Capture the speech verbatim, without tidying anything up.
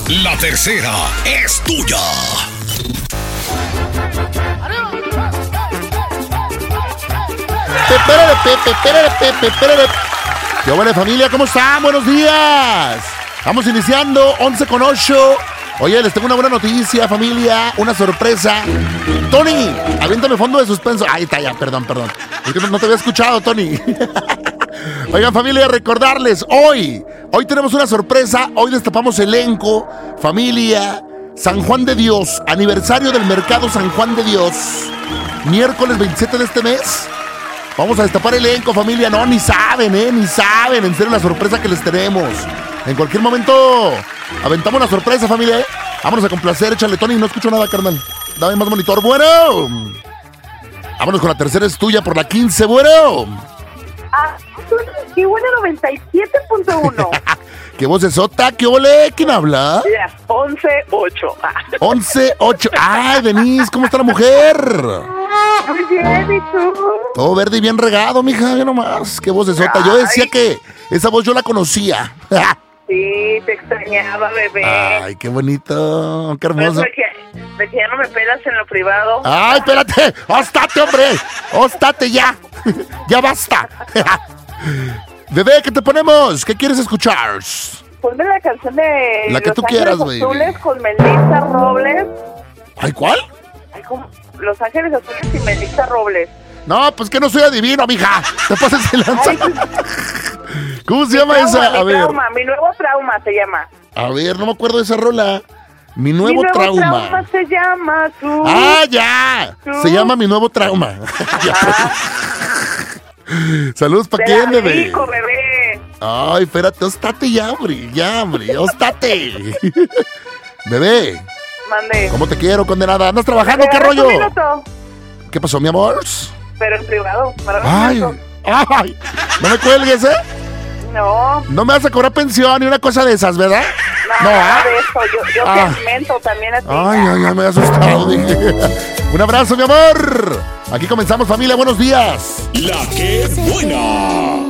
La tercera es tuya. ¿Qué huele, familia? ¿Cómo están? Buenos días. Vamos iniciando once con ocho. Oye, les tengo una buena noticia, familia. Una sorpresa. Tony, aviéntame fondo de suspenso. Ahí está, ya, perdón, perdón. Es que no te había escuchado, Tony. Oigan, familia, recordarles, hoy, hoy tenemos una sorpresa. Hoy destapamos elenco, familia, San Juan de Dios, aniversario del mercado San Juan de Dios. Miércoles veintisiete de este mes. Vamos a destapar elenco, familia. No, ni saben, eh, ni saben. En serio, la sorpresa que les tenemos. En cualquier momento aventamos la sorpresa, familia, ¿eh? Vámonos a complacer, échale, Tony, no escucho nada, carnal. Dame más monitor, bueno. Vámonos con la tercera, es tuya por la quince, bueno. Ah, qué buena, noventa y siete punto uno. ¿Qué voz es sota? ¿Qué ole? ¿Quién habla? Ya, once ocho. once ocho. Ay, Denise, ¿cómo está la mujer? Muy bien, ¿y tú? Todo verde y bien regado, mija, ya nomás. ¿Qué voz es sota? Yo decía que esa voz yo la conocía. Sí, te extrañaba, bebé. Ay, qué bonito, qué hermoso. De que, de que ya no me pelas en lo privado. Ay, espérate, ¡hóstate, hombre! ¡Hóstate ya! ¡Ya basta! Bebé, ¿qué te ponemos? ¿Qué quieres escuchar? Ponme la canción de la que Los tú Ángeles quieras, baby. Azules con Melissa Robles. ¿Ay, cuál? Ay, ¿cómo? Los Ángeles Azules y Melissa Robles. No, pues que no soy adivino, mija. Te pasas de lanza. Ay, ¿Cómo se llama trauma, esa? A mi ver. trauma, mi nuevo trauma se llama. A ver, no me acuerdo de esa rola. Mi nuevo, mi nuevo trauma. trauma se llama tú. ¡Ah, ya! ¿Tú? Se llama Mi Nuevo Trauma. Saludos para quién, bebé. Rico, bebé. Ay, espérate, hóstate ya, hombre. Ya, hombre, hóstate. Bebé. Mande. ¿Cómo te quiero, condenada? ¿Andas trabajando? Bebé, ¿Qué rollo? un minuto. ¿Qué pasó, mi amor? Pero en privado. Para Ay, ay. No me cuelgues, ¿eh? No. No me vas a cobrar pensión ni una cosa de esas, ¿verdad? No, No, nada ¿ah? de eso. Yo, yo Ah. te alimento también a ti. Ay, ay, ay, me he asustado, dije. Un abrazo, mi amor. Aquí comenzamos, familia. Buenos días. La que buena.